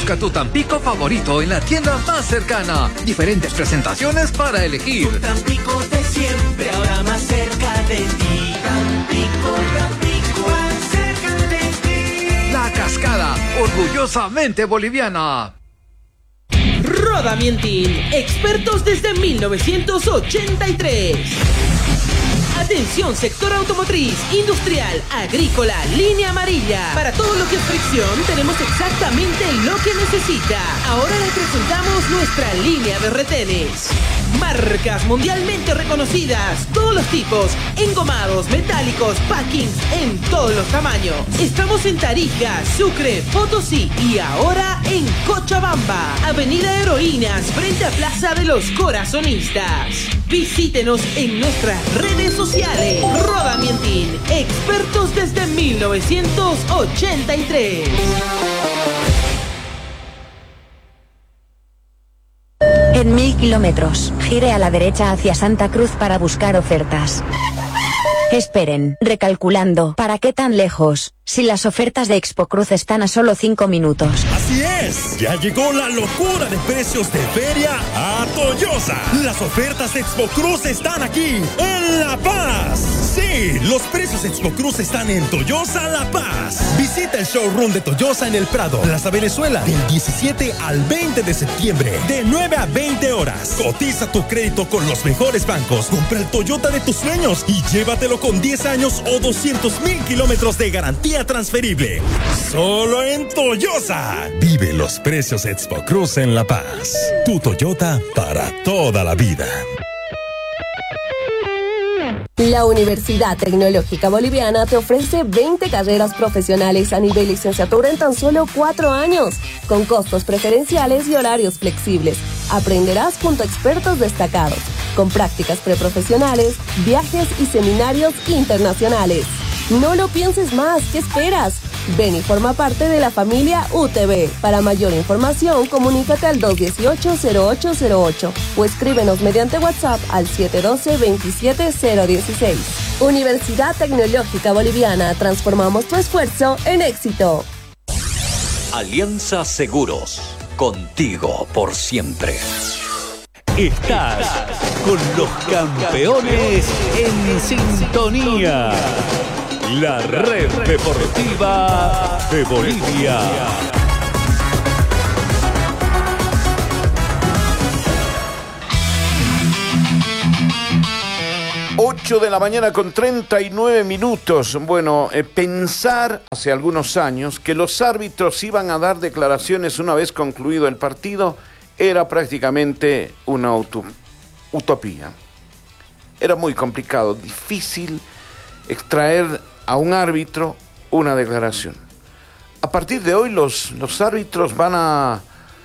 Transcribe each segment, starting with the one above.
Busca tu Tampico favorito en la tienda más cercana. Diferentes presentaciones para elegir. Tu Tampico de siempre, ahora más cerca de ti. Tampico, Tampico, más cerca de ti. La Cascada, orgullosamente boliviana. Rodamientin, expertos desde 1983. Atención, sector automotriz, industrial, agrícola, línea amarilla. Para todo lo que es fricción, tenemos exactamente lo que necesita. Ahora le presentamos nuestra línea de retenes. Marcas mundialmente reconocidas, todos los tipos, engomados, metálicos, packings, en todos los tamaños. Estamos en Tarija, Sucre, Potosí y ahora en Cochabamba. Avenida Heroínas, frente a Plaza de los Corazonistas. Visítenos en nuestras redes sociales. Rodamientin, expertos desde 1983. En 1000 kilómetros, gire a la derecha hacia Santa Cruz para buscar ofertas. Esperen, recalculando, ¿para qué tan lejos? Si las ofertas de Expo Cruz están a solo 5 minutos. Así es, ya llegó la locura de precios de feria a Toyosa. Las ofertas de Expo Cruz están aquí, en La Paz. Sí, los precios Expo Cruz están en Toyosa La Paz. Visita el showroom de Toyosa en el Prado, Plaza Venezuela, del 17 al 20 de septiembre, de 9 a 20 horas. Cotiza tu crédito con los mejores bancos. Compra el Toyota de tus sueños y llévatelo con 10 años o 200,000 kilómetros de garantía transferible. Solo en Toyosa. Vive los precios Expo Cruz en La Paz. Tu Toyota para toda la vida. La Universidad Tecnológica Boliviana te ofrece 20 carreras profesionales a nivel licenciatura en tan solo 4 años, con costos preferenciales y horarios flexibles. Aprenderás junto a expertos destacados, con prácticas preprofesionales, viajes y seminarios internacionales. No lo pienses más, ¿qué esperas? Ven y forma parte de la familia UTB. Para mayor información, comunícate al 218-0808 o escríbenos mediante WhatsApp al 712-27016. Universidad Tecnológica Boliviana, transformamos tu esfuerzo en éxito. Alianza Seguros, contigo por siempre. Estás con los campeones en sintonía. La red deportiva de Bolivia. Ocho de la mañana con 39 minutos. Bueno, pensar hace algunos años que los árbitros iban a dar declaraciones una vez concluido el partido era prácticamente una utopía. Era muy complicado, difícil extraer a un árbitro una declaración. A partir de hoy los árbitros van a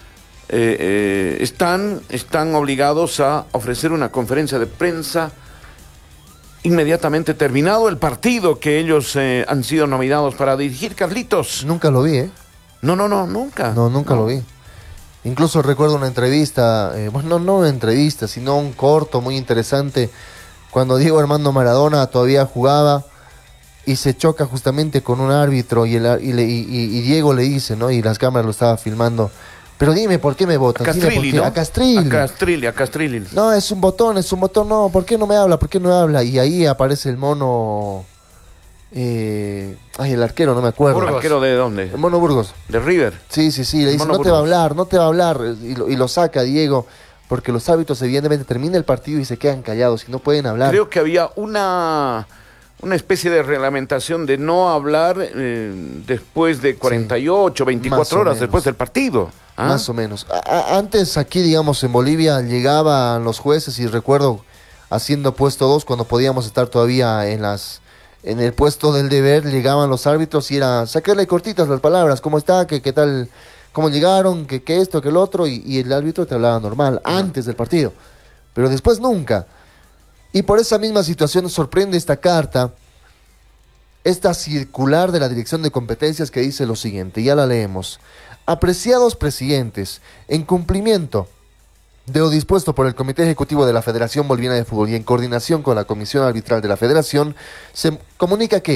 están obligados a ofrecer una conferencia de prensa inmediatamente terminado el partido que ellos han sido nominados para dirigir. Carlitos. Nunca lo vi, ¿eh? No, nunca. Nunca lo vi. Incluso recuerdo una entrevista, no una entrevista, sino un corto muy interesante, cuando Diego Armando Maradona todavía jugaba y se choca justamente con un árbitro y Diego le dice, ¿no? Y las cámaras lo estaban filmando. Pero dime, ¿por qué me votan? A Castrilli, ¿no? A Castrilli. No, es un botón, no, ¿por qué no me habla? Y ahí aparece el mono... el arquero, no me acuerdo. ¿El arquero de dónde? El mono Burgos. ¿De River? Sí, le dice, no te va a hablar, y lo saca Diego, porque los árbitros evidentemente termina el partido y se quedan callados y no pueden hablar. Creo que había una especie de reglamentación de no hablar después de 48, 24 horas después del partido. Más o menos. Antes aquí, digamos, en Bolivia llegaban los jueces y recuerdo haciendo puesto 2 cuando podíamos estar todavía en el puesto del deber, llegaban los árbitros y era sacarle cortitas las palabras, ¿cómo está? ¿Qué tal? ¿Cómo llegaron? ¿Qué esto? ¿Qué el otro? Y el árbitro te hablaba normal, antes del partido. Pero después nunca. Y por esa misma situación nos sorprende esta carta, esta circular de la Dirección de Competencias que dice lo siguiente, ya la leemos. Apreciados presidentes, en cumplimiento de lo dispuesto por el Comité Ejecutivo de la Federación Boliviana de Fútbol y en coordinación con la Comisión Arbitral de la Federación, se comunica que,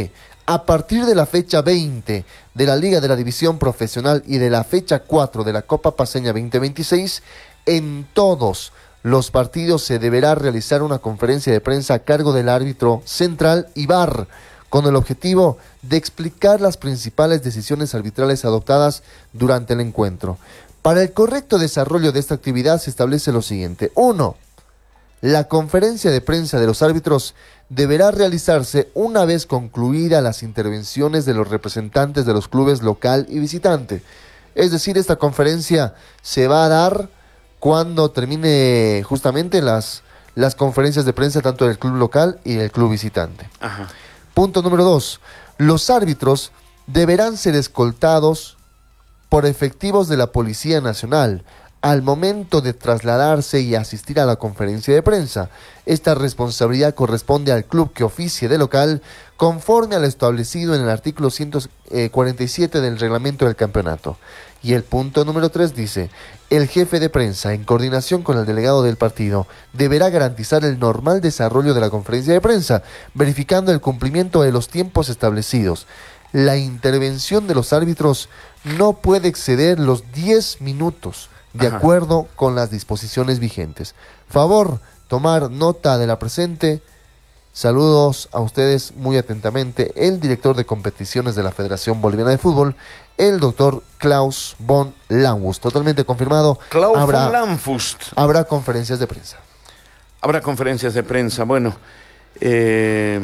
A partir de la fecha 20 de la Liga de la División Profesional y de la fecha 4 de la Copa Paceña 2026, en todos los partidos se deberá realizar una conferencia de prensa a cargo del árbitro central y VAR, con el objetivo de explicar las principales decisiones arbitrales adoptadas durante el encuentro. Para el correcto desarrollo de esta actividad se establece lo siguiente. 1. La conferencia de prensa de los árbitros deberá realizarse una vez concluidas las intervenciones de los representantes de los clubes local y visitante. Es decir, esta conferencia se va a dar cuando termine justamente las conferencias de prensa tanto del club local y del club visitante. Ajá. Punto número 2. Los árbitros deberán ser escoltados por efectivos de la Policía Nacional al momento de trasladarse y asistir a la conferencia de prensa. Esta responsabilidad corresponde al club que oficie de local conforme a lo establecido en el artículo 147 del reglamento del campeonato. Y el punto número 3 dice: el jefe de prensa, en coordinación con el delegado del partido, deberá garantizar el normal desarrollo de la conferencia de prensa, verificando el cumplimiento de los tiempos establecidos. La intervención de los árbitros no puede exceder los 10 minutos, de acuerdo con las disposiciones vigentes. Favor tomar nota de la presente. Saludos a ustedes muy atentamente, el director de competiciones de la Federación Boliviana de Fútbol, el doctor Klaus von Lanfust. Totalmente confirmado. Klaus von Lanfust. Habrá conferencias de prensa. Habrá conferencias de prensa. Bueno, ¿qué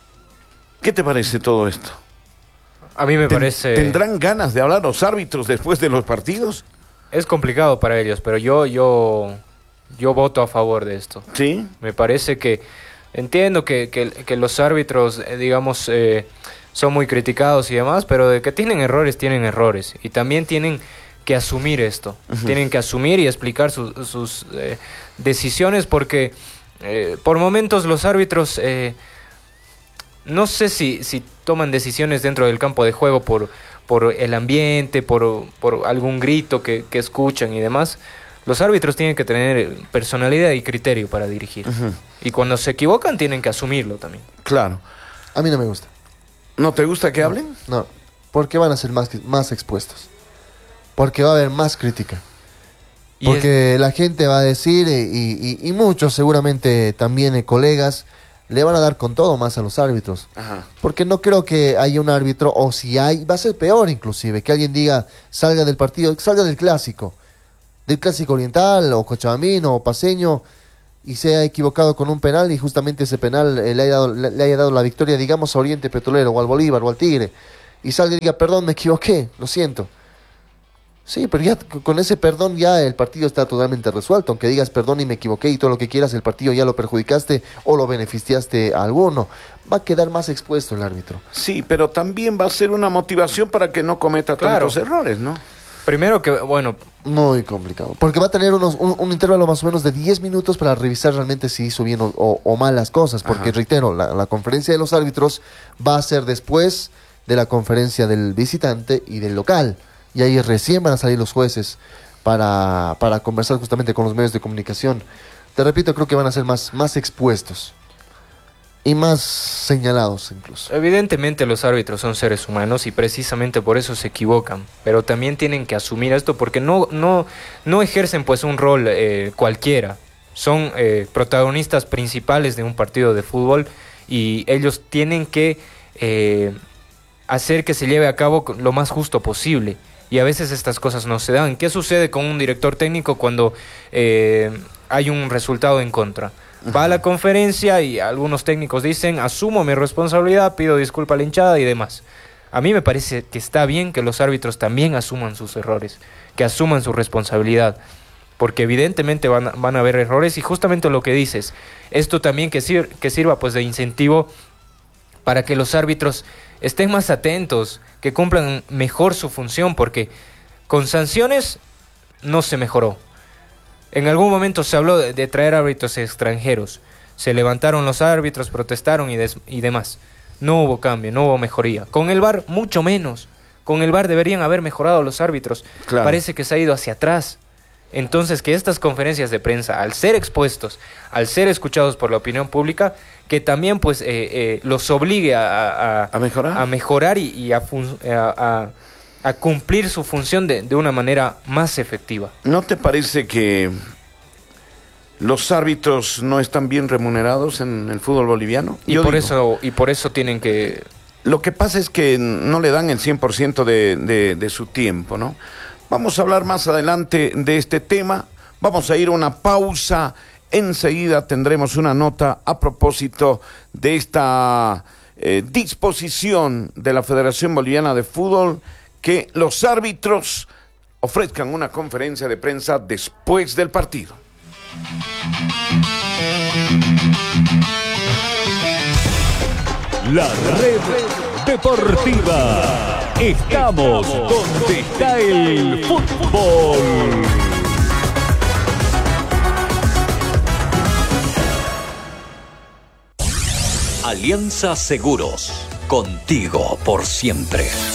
te parece todo esto? A mí me parece... ¿Tendrán ganas de hablar los árbitros después de los partidos? Es complicado para ellos, pero yo voto a favor de esto. ¿Sí? Me parece que... Entiendo que los árbitros, digamos, son muy criticados y demás, pero de que tienen errores, tienen errores. Y también tienen que asumir esto. Tienen que asumir y explicar sus decisiones, porque por momentos los árbitros... no sé si toman decisiones dentro del campo de juego por el ambiente, por algún grito que escuchan y demás. Los árbitros tienen que tener personalidad y criterio para dirigir. Y cuando se equivocan tienen que asumirlo también. Claro. A mí no me gusta. ¿No te gusta que hablen? No, porque van a ser más expuestos. Porque va a haber más crítica. Porque la gente va a decir, y muchos seguramente también colegas, le van a dar con todo más a los árbitros. Porque no creo que haya un árbitro, o si hay, va a ser peor inclusive, que alguien diga, salga del partido, salga del clásico oriental, o cochabamino, o paceño, y se ha equivocado con un penal, y justamente ese penal le haya dado la victoria, digamos, a Oriente Petrolero, o al Bolívar, o al Tigre, y salga y diga, perdón, me equivoqué, lo siento. Sí, pero ya con ese perdón ya el partido está totalmente resuelto. Aunque digas perdón y me equivoqué y todo lo que quieras, el partido ya lo perjudicaste o lo beneficiaste a alguno. Va a quedar más expuesto el árbitro. Sí, pero también va a ser una motivación para que no cometa tantos errores, ¿no? Primero que, bueno... Muy complicado. Porque va a tener un intervalo más o menos de 10 minutos para revisar realmente si hizo bien o mal las cosas. Porque, reitero, la conferencia de los árbitros va a ser después de la conferencia del visitante y del local. Y ahí recién van a salir los jueces para conversar justamente con los medios de comunicación. Te repito, creo que van a ser más expuestos y más señalados incluso. Evidentemente los árbitros son seres humanos y precisamente por eso se equivocan. Pero también tienen que asumir esto porque no ejercen pues un rol cualquiera. Son protagonistas principales de un partido de fútbol y ellos tienen que hacer que se lleve a cabo lo más justo posible. Y a veces estas cosas no se dan. ¿Qué sucede con un director técnico cuando hay un resultado en contra? Va a la conferencia y algunos técnicos dicen, asumo mi responsabilidad, pido disculpa a la hinchada y demás. A mí me parece que está bien que los árbitros también asuman sus errores, que asuman su responsabilidad, porque evidentemente van a haber errores y justamente lo que dices, esto también que sirva pues de incentivo para que los árbitros estén más atentos, que cumplan mejor su función, porque con sanciones no se mejoró. En algún momento se habló de traer árbitros extranjeros. Se levantaron los árbitros, protestaron y demás. No hubo cambio, no hubo mejoría. Con el VAR, mucho menos. Con el VAR deberían haber mejorado los árbitros. Claro. Parece que se ha ido hacia atrás. Entonces, que estas conferencias de prensa, al ser expuestos, al ser escuchados por la opinión pública, que también pues los obligue a mejorar y a cumplir su función de una manera más efectiva. ¿No te parece que los árbitros no están bien remunerados en el fútbol boliviano? Y por eso tienen que... Lo que pasa es que no le dan el 100% de su tiempo, ¿no? Vamos a hablar más adelante de este tema. Vamos a ir a una pausa. Enseguida tendremos una nota a propósito de esta disposición de la Federación Boliviana de Fútbol, que los árbitros ofrezcan una conferencia de prensa después del partido. La red deportiva. Estamos donde está el fútbol. Alianza Seguros, contigo por siempre.